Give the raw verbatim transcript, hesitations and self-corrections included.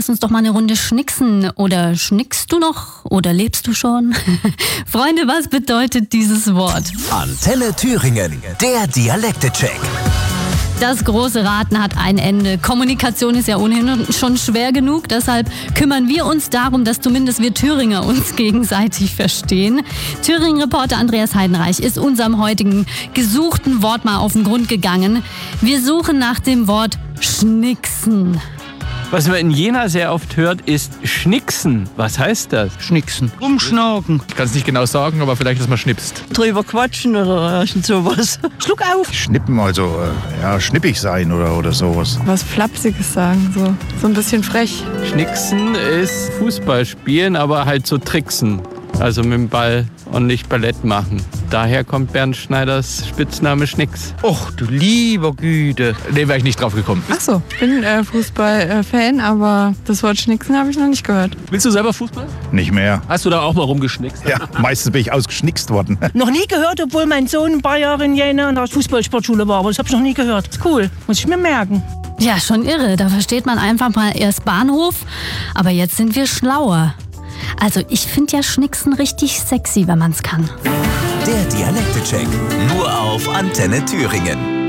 lass uns doch mal eine Runde schnicksen. Oder schnickst du noch? Oder lebst du schon? Freunde, was bedeutet dieses Wort? Antenne Thüringen, der Dialekte-Check. Das große Raten hat ein Ende. Kommunikation ist ja ohnehin schon schwer genug. Deshalb kümmern wir uns darum, dass zumindest wir Thüringer uns gegenseitig verstehen. Thüringen-Reporter Andreas Heidenreich ist unserem heutigen gesuchten Wort mal auf den Grund gegangen. Wir suchen nach dem Wort schnicksen. Was man in Jena sehr oft hört, ist Schnicksen. Was heißt das? Schnicksen. Rumschnaken. Ich kann es nicht genau sagen, aber vielleicht, dass man schnipst. Drüber quatschen oder irgend sowas. Schluck auf. Schnippen, also äh, ja, schnippig sein oder, oder sowas. Was Flapsiges sagen, so, so ein bisschen frech. Schnicksen ist Fußball spielen, aber halt so tricksen. Also mit dem Ball und nicht Ballett machen. Daher kommt Bernd Schneiders Spitzname Schnicks. Och, du lieber Güte. Nee, wäre ich nicht drauf gekommen. Ach so, ich bin äh, Fußball-Fan, aber das Wort Schnicksen habe ich noch nicht gehört. Willst du selber Fußball? Nicht mehr. Hast du da auch mal rumgeschnickst? Ja, meistens bin ich ausgeschnickst worden. Noch nie gehört, obwohl mein Sohn ein paar Jahre in Jena in der Fußballsportschule war. Aber das habe ich noch nie gehört. Ist cool, muss ich mir merken. Ja, schon irre. Da versteht man einfach mal erst Bahnhof. Aber jetzt sind wir schlauer. Also ich finde ja Schnicksen richtig sexy, wenn man es kann. Der Dialekte-Check, nur auf Antenne Thüringen.